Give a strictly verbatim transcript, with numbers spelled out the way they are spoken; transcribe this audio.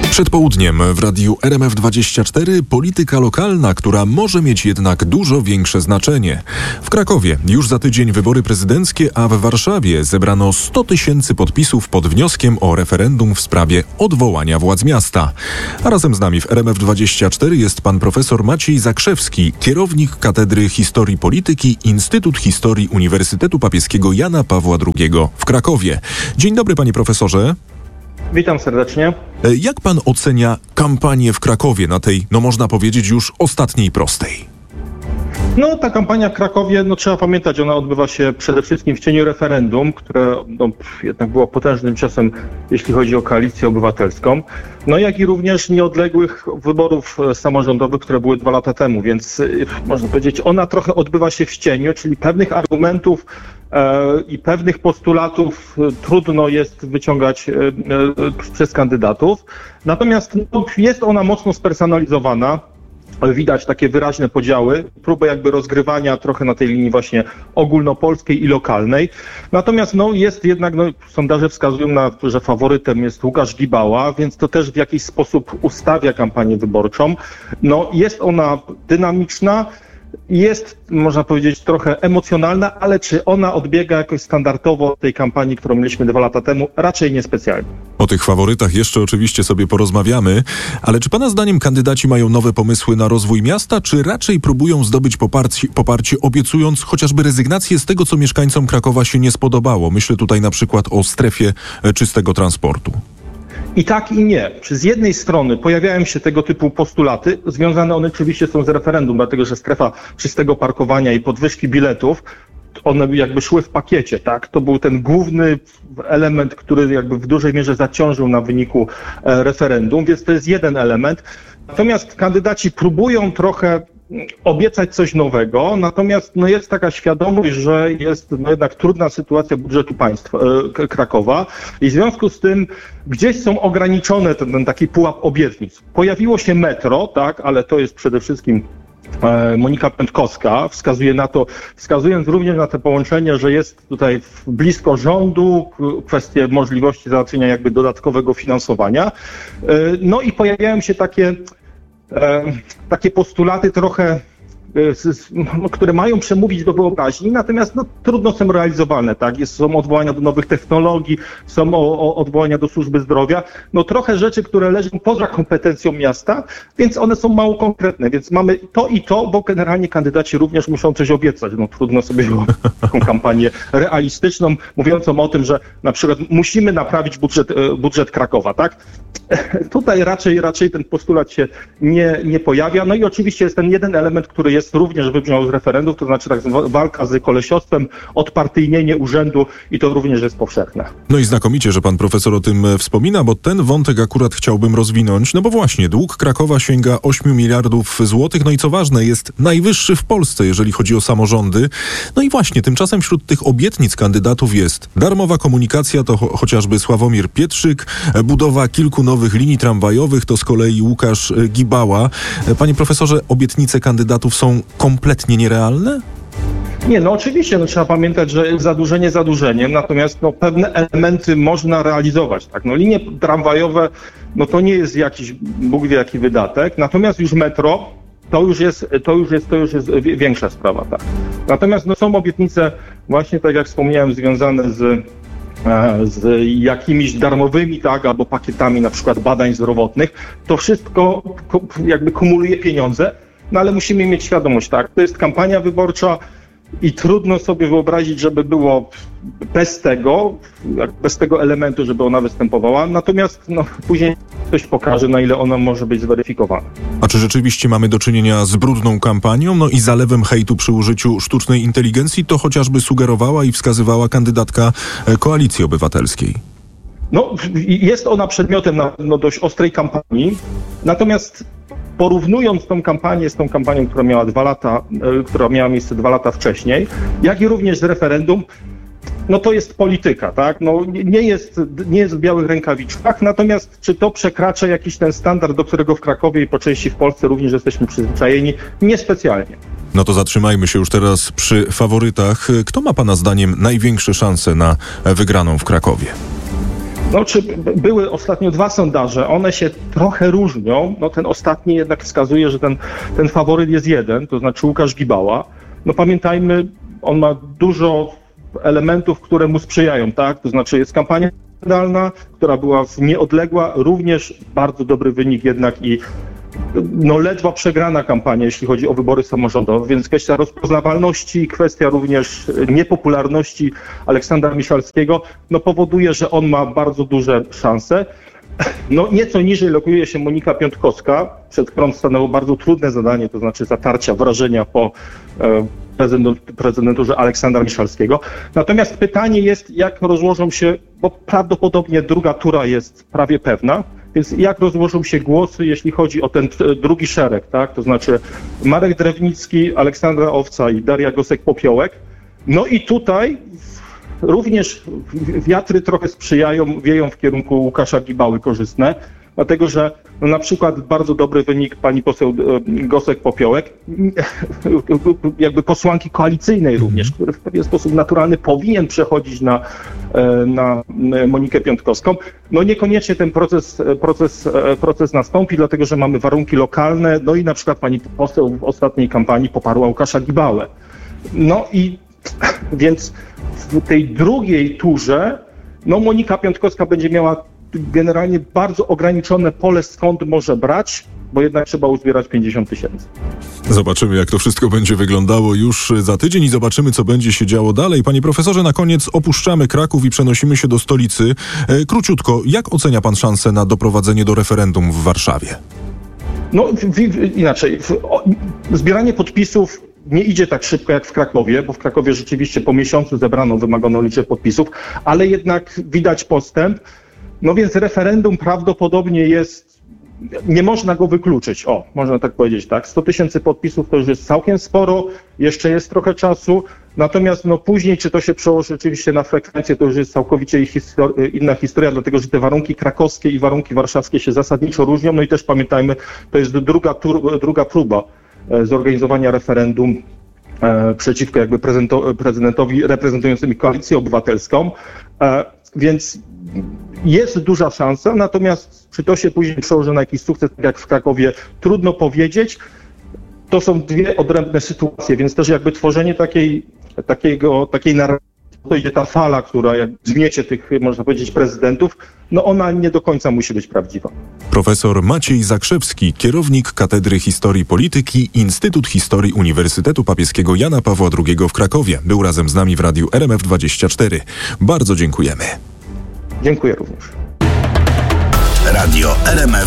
Przed południem w radiu R M F dwadzieścia cztery polityka lokalna, która może mieć jednak dużo większe znaczenie. W Krakowie już za tydzień wybory prezydenckie, a w Warszawie zebrano sto tysięcy podpisów pod wnioskiem o referendum w sprawie odwołania władz miasta. A razem z nami w R M F dwadzieścia cztery jest pan profesor Maciej Zakrzewski, kierownik Katedry Historii Polityki, Instytut Historii Uniwersytetu Papieskiego Jana Pawła drugiego w Krakowie. Dzień dobry, panie profesorze. Witam serdecznie. Jak pan ocenia kampanię w Krakowie na tej, no można powiedzieć, już ostatniej prostej? No ta kampania w Krakowie, no trzeba pamiętać, ona odbywa się przede wszystkim w cieniu referendum, które no, jednak było potężnym ciosem, jeśli chodzi o koalicję obywatelską. No jak i również nieodległych wyborów samorządowych, które były dwa lata temu, więc można powiedzieć, ona trochę odbywa się w cieniu, czyli pewnych argumentów e, i pewnych postulatów trudno jest wyciągać e, e, przez kandydatów. Natomiast no, jest ona mocno spersonalizowana. Widać takie wyraźne podziały, próbę jakby rozgrywania trochę na tej linii właśnie ogólnopolskiej i lokalnej. Natomiast no, jest jednak, no, sondaże wskazują na to, że faworytem jest Łukasz Gibała, więc to też w jakiś sposób ustawia kampanię wyborczą. No, jest ona dynamiczna. Jest, można powiedzieć, trochę emocjonalna, ale czy ona odbiega jakoś standardowo od tej kampanii, którą mieliśmy dwa lata temu? Raczej niespecjalnie. O tych faworytach jeszcze oczywiście sobie porozmawiamy, ale czy pana zdaniem kandydaci mają nowe pomysły na rozwój miasta, czy raczej próbują zdobyć poparcie, poparcie obiecując chociażby rezygnację z tego, co mieszkańcom Krakowa się nie spodobało? Myślę tutaj na przykład o strefie czystego transportu. I tak i nie. Z jednej strony pojawiają się tego typu postulaty, związane one oczywiście są z referendum, dlatego że strefa czystego parkowania i podwyżki biletów, one jakby szły w pakiecie, tak? To był ten główny element, który jakby w dużej mierze zaciążył na wyniku referendum, więc to jest jeden element. Natomiast kandydaci próbują trochę obiecać coś nowego, natomiast no jest taka świadomość, że jest no jednak trudna sytuacja budżetu państwa, e, Krakowa i w związku z tym gdzieś są ograniczone ten, ten taki pułap obietnic. Pojawiło się metro, tak, ale to jest przede wszystkim e, Monika Pętkowska, wskazuje na to, wskazując również na to połączenie, że jest tutaj blisko rządu, kwestie możliwości załatwienia jakby dodatkowego finansowania. E, no i pojawiają się takie E, takie postulaty trochę, e, z, no, które mają przemówić do wyobraźni, natomiast no, trudno są realizowalne, tak? Jest, są odwołania do nowych technologii, są o, o, odwołania do służby zdrowia, no trochę rzeczy, które leżą poza kompetencją miasta, więc one są mało konkretne, więc mamy to i to, bo generalnie kandydaci również muszą coś obiecać. No trudno sobie taką kampanię realistyczną, mówiącą o tym, że na przykład musimy naprawić budżet, budżet Krakowa, tak? Tutaj raczej, raczej ten postulat się nie, nie pojawia. No i oczywiście jest ten jeden element, który jest również wybrzmiał z referendum, to znaczy tak walka z kolesiostwem, odpartyjnienie urzędu i to również jest powszechne. No i znakomicie, że pan profesor o tym wspomina, bo ten wątek akurat chciałbym rozwinąć, no bo właśnie dług Krakowa sięga ośmiu miliardów złotych, no i co ważne, jest najwyższy w Polsce, jeżeli chodzi o samorządy. No i właśnie, tymczasem wśród tych obietnic kandydatów jest darmowa komunikacja, to cho- chociażby Sławomir Pietrzyk, budowa kilku nowych linii tramwajowych, to z kolei Łukasz Gibała. Panie profesorze, obietnice kandydatów są kompletnie nierealne? Nie, no oczywiście, no trzeba pamiętać, że zadłużenie zadłużeniem, natomiast no, pewne elementy można realizować, tak? No linie tramwajowe, no to nie jest jakiś, Bóg wie jaki wydatek, natomiast już metro, to już jest, to już jest, to już jest większa sprawa, tak? Natomiast no, są obietnice właśnie, tak jak wspomniałem, związane z z jakimiś darmowymi, tak, albo pakietami na przykład badań zdrowotnych, to wszystko jakby kumuluje pieniądze, no ale musimy mieć świadomość, tak, to jest kampania wyborcza i trudno sobie wyobrazić, żeby było bez tego, bez tego elementu, żeby ona występowała, natomiast no, później ktoś pokaże, na ile ona może być zweryfikowana. A czy rzeczywiście mamy do czynienia z brudną kampanią, no i zalewem hejtu przy użyciu sztucznej inteligencji? To chociażby sugerowała i wskazywała kandydatka Koalicji Obywatelskiej. No, jest ona przedmiotem na, no, dość ostrej kampanii, natomiast porównując tą kampanię z tą kampanią, która miała dwa lata, która miała miejsce dwa lata wcześniej, jak i również z referendum, no to jest polityka, tak? No nie jest, nie jest w białych rękawiczkach, natomiast czy to przekracza jakiś ten standard, do którego w Krakowie i po części w Polsce również jesteśmy przyzwyczajeni? Niespecjalnie. No to zatrzymajmy się już teraz przy faworytach. Kto ma pana zdaniem największe szanse na wygraną w Krakowie? No, czy były ostatnio dwa sondaże, one się trochę różnią, no ten ostatni jednak wskazuje, że ten, ten faworyt jest jeden, to znaczy Łukasz Gibała. No pamiętajmy, on ma dużo elementów, które mu sprzyjają, tak? To znaczy jest kampania federalna, która była nieodległa, również bardzo dobry wynik jednak i no ledwo przegrana kampania, jeśli chodzi o wybory samorządowe, więc kwestia rozpoznawalności, kwestia również niepopularności Aleksandra Miszalskiego, no powoduje, że on ma bardzo duże szanse. No nieco niżej lokuje się Monika Piątkowska, przed którą stanęło bardzo trudne zadanie, to znaczy zatarcia wrażenia po e, prezydent, prezydenturze Aleksandra Miszalskiego. Natomiast pytanie jest, jak rozłożą się, bo prawdopodobnie druga tura jest prawie pewna, więc jak rozłożą się głosy, jeśli chodzi o ten drugi szereg, tak? To znaczy Marek Drewnicki, Aleksandra Owca i Daria Gosek-Popiołek. No i tutaj również wiatry trochę sprzyjają, wieją w kierunku Łukasza Gibały korzystne, dlatego że no na przykład bardzo dobry wynik pani poseł Gosek-Popiołek, jakby posłanki koalicyjnej również, który w pewien sposób naturalny powinien przechodzić na, na Monikę Piątkowską. No niekoniecznie ten proces, proces, proces nastąpi, dlatego że mamy warunki lokalne, no i na przykład pani poseł w ostatniej kampanii poparła Łukasza Gibałę. No i więc w tej drugiej turze, no Monika Piątkowska będzie miała generalnie bardzo ograniczone pole, skąd może brać, bo jednak trzeba uzbierać pięćdziesiąt tysięcy. Zobaczymy, jak to wszystko będzie wyglądało już za tydzień i zobaczymy, co będzie się działo dalej. Panie profesorze, na koniec opuszczamy Kraków i przenosimy się do stolicy. E, króciutko, jak ocenia pan szansę na doprowadzenie do referendum w Warszawie? No w, w, inaczej, w, o, zbieranie podpisów nie idzie tak szybko jak w Krakowie, bo w Krakowie rzeczywiście po miesiącu zebrano wymaganą liczbę podpisów, ale jednak widać postęp. No więc referendum prawdopodobnie jest, nie można go wykluczyć, o, można tak powiedzieć, tak, sto tysięcy podpisów to już jest całkiem sporo, jeszcze jest trochę czasu, natomiast no później, czy to się przełoży rzeczywiście na frekwencję, to już jest całkowicie histori- inna historia, dlatego że te warunki krakowskie i warunki warszawskie się zasadniczo różnią, no i też pamiętajmy, to jest druga, tur- druga próba e, zorganizowania referendum e, przeciwko jakby prezento- prezydentowi reprezentującym Koalicję Obywatelską, e, więc jest duża szansa, natomiast czy to się później przełoży na jakiś sukces, tak jak w Krakowie, trudno powiedzieć. To są dwie odrębne sytuacje, więc też jakby tworzenie takiej, takiego, takiej narracji, to idzie ta fala, która jak zmiecie tych, można powiedzieć, prezydentów, no ona nie do końca musi być prawdziwa. Profesor Maciej Zakrzewski, kierownik Katedry Historii Polityki, Instytut Historii Uniwersytetu Papieskiego Jana Pawła drugiego w Krakowie, był razem z nami w Radiu R M F dwadzieścia cztery. Bardzo dziękujemy. Dziękuję również. Radio R M F